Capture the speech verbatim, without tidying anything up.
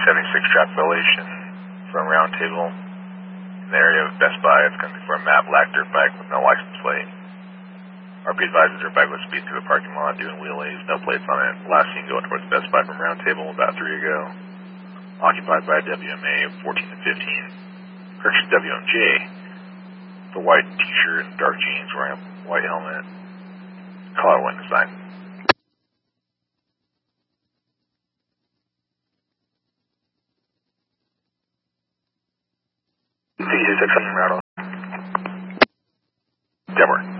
seventy-six traffic violation from Round Table in the area of Best Buy. It's going to be for a matte black dirt bike with no license plate. R P advises dirt bike was speeding through the parking lot, doing wheelies, no plates on it. Last seen going towards Best Buy from Round Table about three ago. Occupied by W M A fourteen to fifteen. Correction, W M J. The white t-shirt and dark jeans, wearing a white helmet. Call out witness sign. C two six seven Rattle. Denver.